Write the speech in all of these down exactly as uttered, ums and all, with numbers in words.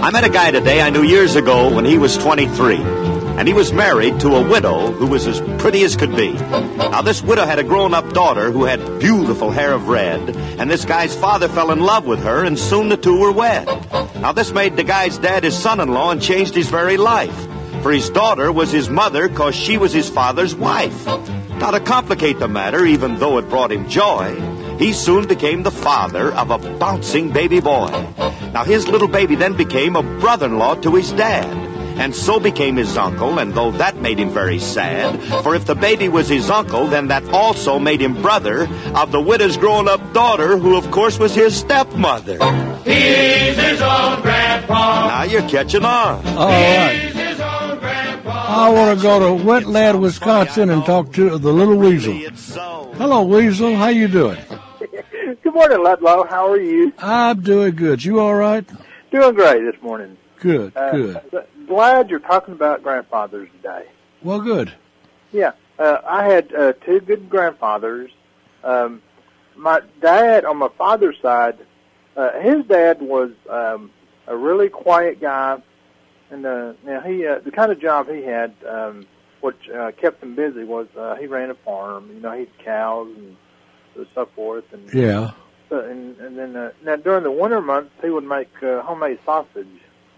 I met a guy today I knew years ago when he was twenty-three. And he was married to a widow who was as pretty as could be. Now, this widow had a grown-up daughter who had beautiful hair of red, and this guy's father fell in love with her, and soon the two were wed. Now, this made the guy's dad his son-in-law and changed his very life. For his daughter was his mother because she was his father's wife. Now, to complicate the matter, even though it brought him joy, he soon became the father of a bouncing baby boy. Now, his little baby then became a brother-in-law to his dad, and so became his uncle, and though that made him very sad, for if the baby was his uncle, then that also made him brother of the widow's grown-up daughter, who of course was his stepmother. He's his own grandpa. Now you're catching on. All right. He's his own grandpa. I want to go to Wetland, Wisconsin, and talk to the little weasel. Hello, Weasel. How you doing? Good morning, Ludlow. How are you? I'm doing good. You all right? Doing great this morning. Good, Uh, good. Glad you're talking about grandfathers today. Well, good. Yeah, uh, I had uh, two good grandfathers. Um, my dad, on my father's side, uh, his dad was um, a really quiet guy, and uh, now he uh, the kind of job he had, um, which uh, kept him busy, was uh, he ran a farm. You know, he had cows and so forth, and Yeah. uh, and, and then uh, now during the winter months, he would make uh, homemade sausage.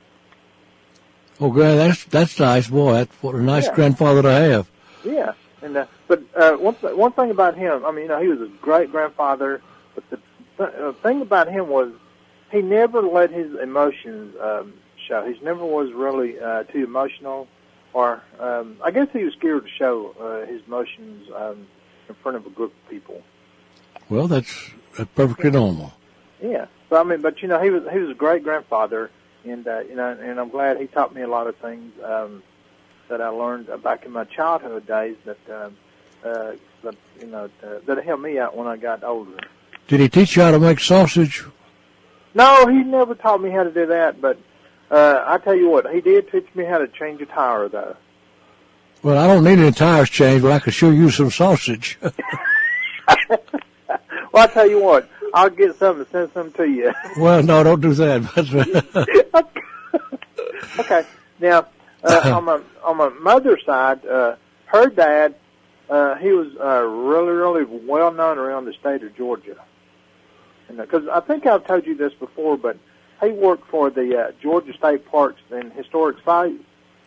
Oh, God, that's that's nice, boy. That's what a nice Yeah. grandfather to have. Yeah, and uh, but uh, one th- one thing about him, I mean, you know, he was a great grandfather. But the th- uh, thing about him was he never let his emotions um, show. He never was really uh, too emotional, or um, I guess he was scared to show uh, his emotions um, in front of a group of people. Well, that's, that's perfectly normal. Yeah, but I mean, but you know, he was he was a great grandfather. And, uh, you know, and I'm glad he taught me a lot of things um, that I learned uh, back in my childhood days that, um, uh, that you know, uh, that helped me out when I got older. Did he teach you how to make sausage? No, he never taught me how to do that, but uh, I tell you what, he did teach me how to change a tire, though. Well, I don't need any tires changed, but I can sure use some sausage. Well, I tell you what, I'll get some and send some to you. Well, no, don't do that. Okay. Now, uh, on my on my mother's side, uh, her dad, uh, he was uh, really, really well known around the state of Georgia. Because I think I've told you this before, but he worked for the uh, Georgia State Parks and Historic Sites.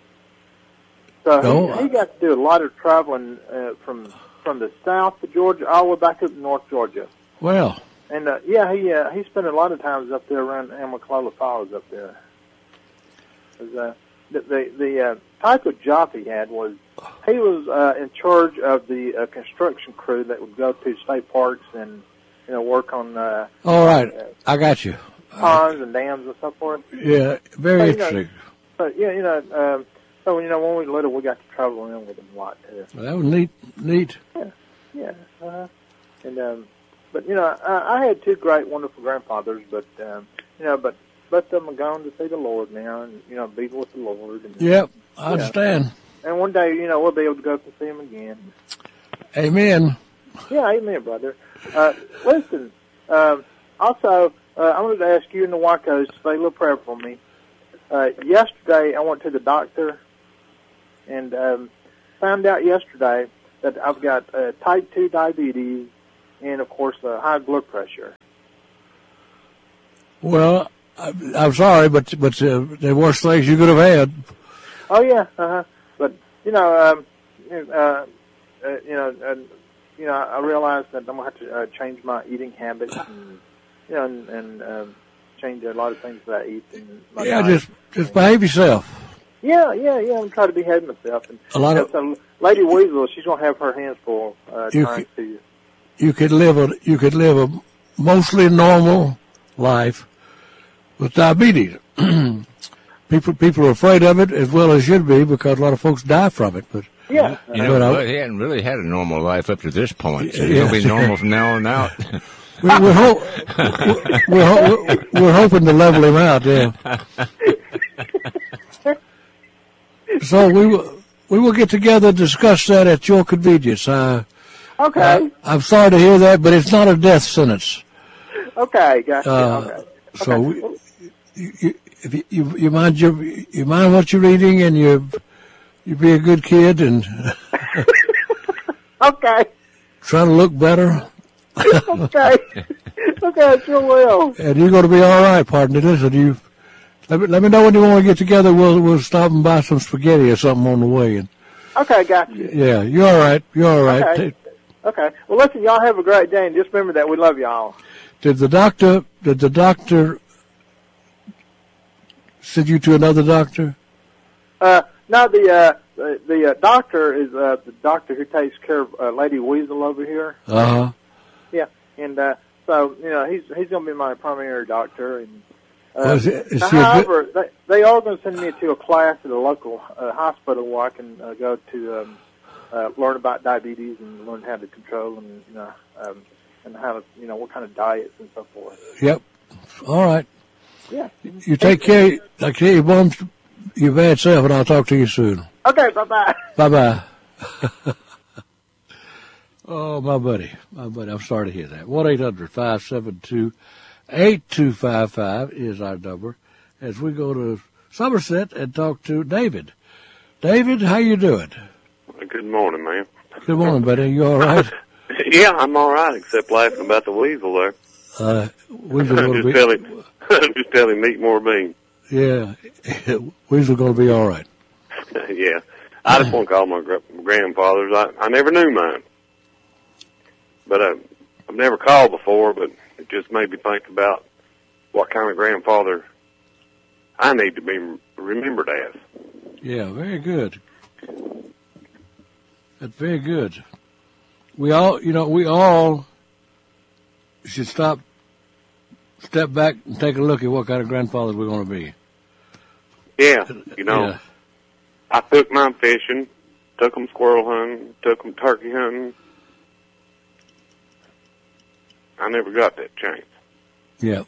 So Oh, he, he got to do a lot of traveling uh, from from the south of Georgia all the way back up to North Georgia. Well, And uh, yeah, he uh, he spent a lot of times up there around Amicalola Falls up there. 'Cause, uh, the the, the uh, type of job he had was he was uh, in charge of the uh, construction crew that would go to state parks and you know work on uh, all right. uh, I got you. ponds and dams and so forth. Yeah, very So, you know, interesting. But yeah, you know, um, so you know when we were little, we got to travel around with him a lot too. Well, that was neat. Neat. Yeah, yeah. Uh, and um, but you know, I, I had two great, wonderful grandfathers, but um, you know, but both of them are gone to see the Lord now, and you know, be with the Lord. And, Yep, I Yeah. understand. And one day, you know, we'll be able to go up and see him again. Amen. Yeah, amen, brother. Uh, listen, um, also, uh, I wanted to ask you and the Wacos to say a little prayer for me. Uh, yesterday, I went to the doctor and um, found out yesterday that I've got uh, type two diabetes and, of course, uh, high blood pressure. Well, I, I'm sorry, but but uh, the worst things you could have had. Oh, yeah, uh-huh. But, you know, um, uh, uh, you know, uh, you know, I realized that I'm going to have to uh, change my eating habits and, you know, and, and um, change a lot of things that I eat. And my Yeah, diet. just just behave yourself. Yeah, yeah, yeah. I'm trying to behave myself. And A lot of- so Lady Weasel, she's going to have her hands full uh, You trying c- to. You could live a you could live a mostly normal life with diabetes. people people are afraid of it as well as should be because a lot of folks die from it. But Yeah. You uh, know, But I- but he hadn't really had a normal life up to this point, so Yeah. he'll be normal from now on out. we, we're, ho- we're, ho- we're hoping to level him out. Yeah. So we will we will get together and discuss that at your convenience. I, okay. I, I'm sorry to hear that, but it's not a death sentence. okay. Gotcha. Uh, okay. So Okay. we, you, if you, you you mind your you mind what you're eating, and you you be a good kid and Okay. try to look better. Okay. Okay, I sure will. And you're going to be all right, partner. Listen, you let me let me know when you want to get together. We'll we'll stop and buy some spaghetti or something on the way. And Okay, got you. yeah, you're all right. You're all right. Okay. Okay. Well, listen, y'all have a great day, and just remember that we love y'all. Did the doctor? Did the doctor send you to another doctor? Uh, no, the uh, the, the uh, doctor is uh, the doctor who takes care of uh, Lady Weasel over here. Uh huh. Yeah, and uh, so you know he's he's going to be my primary doctor. And uh, Well, is it- is now, she a good- however, they, they are going to send me to a class at a local uh, hospital where I can uh, go to um, uh, learn about diabetes and learn how to control and you know um, and how to you know what kind of diets and so forth. Yep. All right. Yeah. You take care. Like say your mom, your bad self, and I'll talk to you soon. Okay. Bye bye. Bye bye. Oh, my buddy, my buddy. I'm sorry to hear that. One eight hundred five seven two eight two five five is our number. As we go to Somerset and talk to David. David, how you doing? Good morning, man. Good morning, buddy. You all right? Yeah, I'm all right, except laughing about the weasel there. Uh, Weasel gonna just be. tell him, just tell him eat more beans. Yeah, Weasel gonna be all right. Yeah, I just want to call my gra- grandfathers. I I never knew mine, but uh, I've never called before. But it just made me think about what kind of grandfather I need to be remembered as. Yeah, very good. That's very good. We all, you know, we all should stop, step back and take a look at what kind of grandfathers we're going to be. Yeah, you know, Yeah. I took mine fishing, took them squirrel hunting, took them turkey hunting. I never got that chance. Yeah.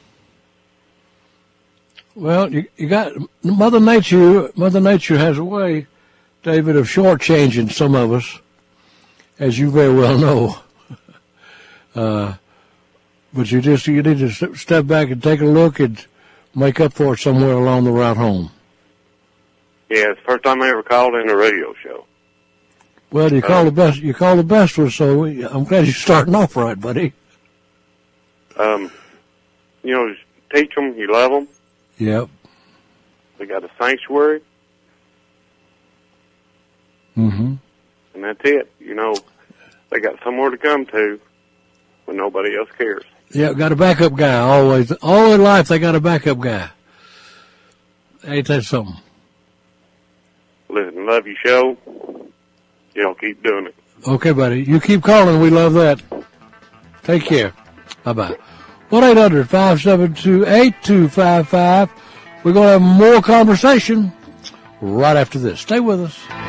Well, you, you got Mother Nature. Mother Nature has a way, David, of shortchanging some of us, as you very well know. Uh, but you just you need to st- step back and take a look and make up for it somewhere along the route home. Yeah, it's the first time I ever called in a radio show. Well, you call the best. You call the best one, so we, I'm glad you're starting off right, buddy. Um, you know, just teach them you love them. Yep. They got a sanctuary, Mm-hmm. and that's it. You know, they got somewhere to come to when nobody else cares. Yeah, got a backup guy always. All in life, they got a backup guy. Ain't that something? Listen, love your show. Y'all keep doing it. Okay, buddy. You keep calling. We love that. Take care. Bye-bye. one eight hundred five seven two eight two five five. We're going to have more conversation right after this. Stay with us.